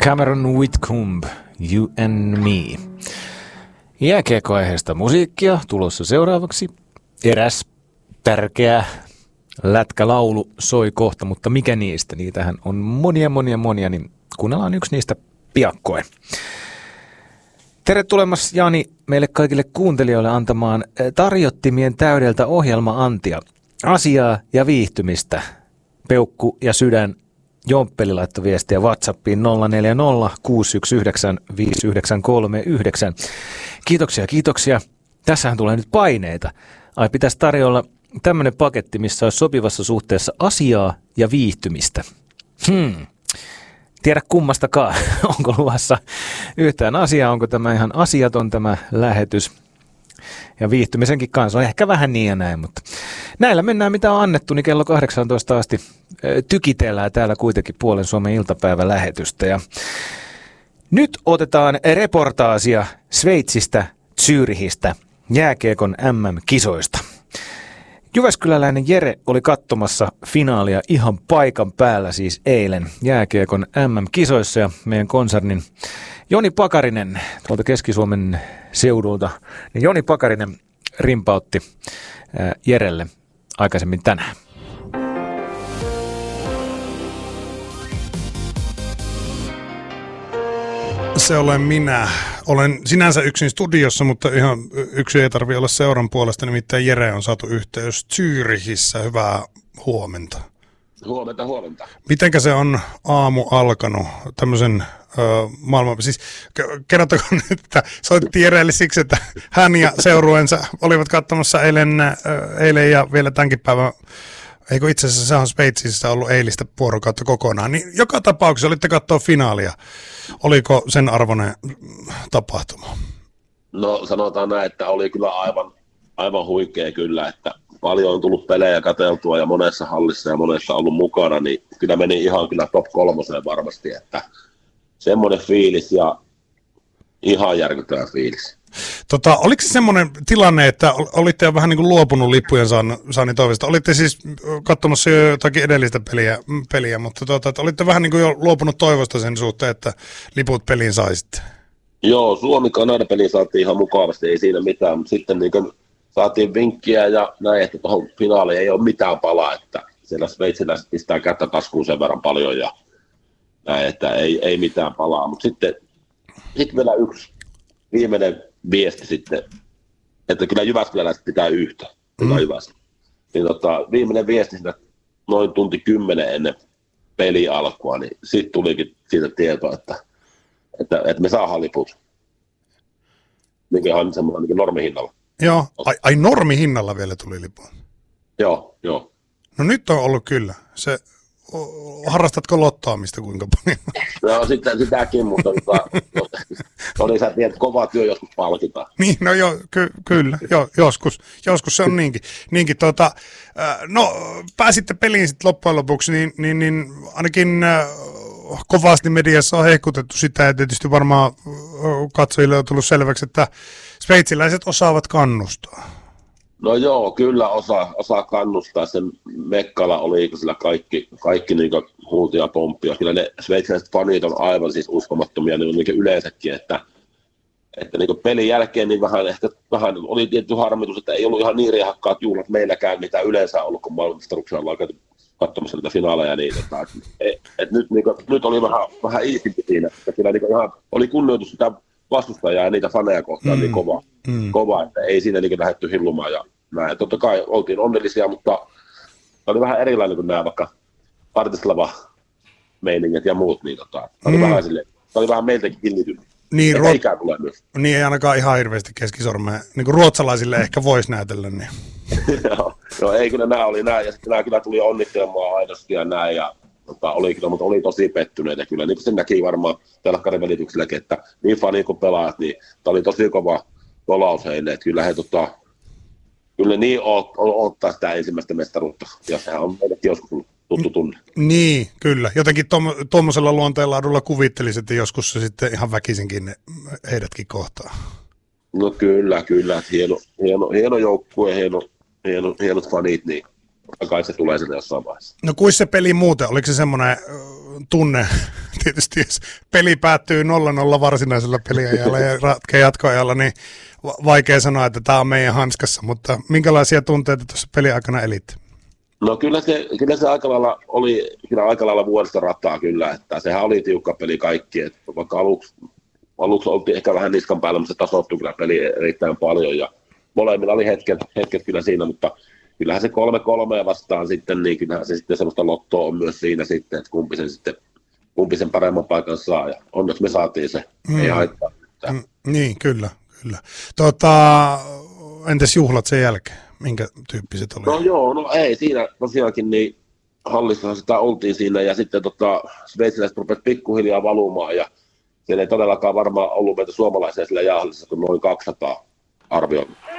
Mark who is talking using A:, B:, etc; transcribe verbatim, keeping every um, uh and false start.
A: Cameron Whitcomb, You and Me. Jääkiekkoaiheesta musiikkia tulossa seuraavaksi. Eräs tärkeä lätkälaulu soi kohta, mutta mikä niistä? Niitähän on monia, monia, monia, niin kuunnellaan yksi niistä piakkoin. Tervetulemas Jani meille kaikille kuuntelijoille antamaan tarjottimien täydeltä ohjelma-antia. Asiaa ja viihtymistä. Peukku ja sydän. Jomppeli laittoi viestiä WhatsAppiin nolla neljä nolla kuusi yksi yhdeksän viisi yhdeksän kolme yhdeksän. Kiitoksia, kiitoksia. Tässähän tulee nyt paineita. Ai pitäisi tarjolla tämmöinen paketti, missä olisi sopivassa suhteessa asiaa ja viihtymistä. Hmm. Tiedä kummastakaan, onko luvassa yhtään asiaa, onko tämä ihan asiaton tämä lähetys. Ja viihtymisenkin kanssa on ehkä vähän niin ja näin, mutta näillä mennään mitä on annettu, niin kello kahdeksantoista asti tykitellään täällä kuitenkin Puolen Suomen iltapäivälähetystä. Ja nyt otetaan reportaasia Sveitsistä, Zürihistä, jääkiekon M M-kisoista. Jyväskyläläinen Jere oli katsomassa finaalia ihan paikan päällä siis eilen jääkiekon M M-kisoissa ja meidän konsernin Joni Pakarinen tuolta Keski-Suomen seudulta, niin Joni Pakarinen rimpautti Jerelle aikaisemmin tänään.
B: Se olen minä. Olen sinänsä yksin studiossa, mutta ihan yksi ei tarvitse olla seuran puolesta, nimittäin Jere on saatu yhteys Zürichissä. Hyvää huomenta.
C: Huomenta, huomenta.
B: Mitenkä se on aamu alkanut tämmöisen ö, maailman... Siis kerrottakoon nyt, että soitettiin Jerelle siksi, että hän ja seurueensa olivat katsomassa eilen, ö, eilen ja vielä tämänkin päivän... Eikö itse asiassa se on Sveitsissä ollut eilistä vuorokautta kokonaan, niin joka tapauksessa olitte katsoa finaalia. Oliko sen arvoinen tapahtuma?
C: No sanotaan näin, että oli kyllä aivan, aivan huikea kyllä, että paljon on tullut pelejä katseltua ja monessa hallissa ja monessa ollut mukana, niin kyllä meni ihan kyllä top kolmoseen varmasti, että semmoinen fiilis ja ihan järkyttävä fiilis.
B: Tota, oliko se semmoinen tilanne, että olitte jo vähän niin kuin luopunut lippujen saannin toiveesta? Olitte siis katsomassa jo jotakin edellistä peliä, peliä mutta tota, että olitte vähän niin kuin jo luopunut toivosta sen suhteen, että liput peliin saisitte?
C: Joo, Suomi-Kanada-peliin saatiin ihan mukavasti, ei siinä mitään, mutta sitten niin kuin saatiin vinkkiä ja näin, että tuohon finaaliin ei ole mitään palaa, että siellä sveitsiläiset pistää kättä taskuun sen verran paljon ja näin, että ei, ei mitään palaa, mutta sitten, sitten vielä yksi viimeinen viesti sitten, että kyllä Jyväskyläläiset pitää yhtä, mm. niin tota, viimeinen viesti siinä noin tunti kymmenen ennen peli alkua, niin sitten tulikin siitä tietoa, että, että, että me saadaan liput. Mikä on semmoinen niin normihinnalla.
B: Joo, ai, ai normihinnalla vielä tuli lipu.
C: Joo, joo.
B: No nyt on ollut kyllä. Se, harrastatko lottoamista kuinka paljon?
C: No sitten sitäkin, mutta oli sä tiedät, kova työ joskus palkitaan.
B: Niin, no jo, ky, kyllä, jo, joskus, joskus se on niinkin. niinkin tota, no pääsitte peliin sitten loppujen lopuksi, niin, niin, niin ainakin kovasti mediassa on hehkutettu sitä, ja tietysti varmaan katsojille on tullut selväksi, että sveitsiläiset osaavat kannustaa.
C: No joo, kyllä osaa, osaa kannustaa. Sen Mekkala oli sillä kaikki, kaikki niin huutia ja pomppia. Kyllä ne sveitsiläiset fanit on aivan siis uskomattomia niin niin yleensäkin, että, että niin pelin jälkeen niin vähän, ehkä, vähän oli tietty harmitus, että ei ollut ihan niin riehakkaat juhlat meilläkään, mitä yleensä on ollut, kun maailmanmestaruuksella ollaan käyty katsomassa niitä finaaleja. Niin, että, et, et nyt, niin kuin, nyt oli vähän, vähän iisimpi siinä, että kyllä niin ihan oli kunnioitus sitä vastustajaa ja niitä faneja kohtaan mm. niin kova, mm. kova, että ei siinä niin lähdetty hillumaan ja näin. Totta kai oltiin onnellisia, mutta oli vähän erilainen kuin nämä vaikka Partislava-meiningit ja muut, niin tota, oli, mm. vähän sille, oli vähän meiltäkin killitynyt.
B: Niin,
C: ruot... ikää tulee myös.
B: Niin ei ainakaan ihan hirveästi keskisormea, niin kuin ruotsalaisille ehkä voisi näytellä. Niin.
C: Joo, no, ei kyllä nämä oli näin, ja sitten nämä kyllä tuli onnittelemaan aidosti ja näin, ja Tota, oli kyllä, mutta oli tosi pettyneitä kyllä. Niin kuin sen näki varmaan telkkarin välitykselläkin, että niin fani kuin pelaajat, niin tämä oli tosi kova kolaus heille. Että kyllä he tota, kyllä niin odottaa sitä ensimmäistä mestaruutta. Ja sehän on meillekin joskus tuttu tunne.
B: Niin, kyllä. Jotenkin tuommoisella luonteenlaadulla kuvittelisit, että joskus se sitten ihan väkisinkin ne, heidätkin kohtaa.
C: No kyllä, kyllä. Hieno, hieno, hieno joukkue, hieno, hieno, hienot fanit, niin kai se tulee sinne jossain vaiheessa.
B: No kuis se peli muuten? Oliko se semmoinen äh, tunne, tietysti jos peli päättyy nolla nolla varsinaisella peliajalla ja ratkee jatkoajalla, niin vaikea sanoa, että tämä on meidän hanskassa, mutta minkälaisia tunteita tuossa peliaikana elit?
C: No kyllä se, kyllä se aika lailla oli kyllä aika lailla vuodesta rataa kyllä, että sehän oli tiukka peli kaikki, että vaikka aluksi, aluksi oltiin ehkä vähän niskan päällä, mutta se tasoittui kyllä peli erittäin paljon ja molemmilla oli hetket, hetket kyllä siinä, mutta kyllähän se kolme kolme vastaan sitten, niin kyllähän se sitten semmoista lottoa on myös siinä sitten, että kumpi sen, sitten, kumpi sen paremman paikan saa ja onneksi me saatiin se, mm. ei haittaa.
B: Mm, niin, kyllä, kyllä. Tota, entäs juhlat sen jälkeen? Minkä tyyppiset oli?
C: No joo, no ei siinä tosiaankin niin hallissa sitä oltiin siinä ja sitten tota, sveitsiläiset rupesivat pikkuhiljaa valumaan ja siellä ei todellakaan varmaan ollut meitä suomalaisia sillä jäähallissa kuin noin kaksisataa arvioon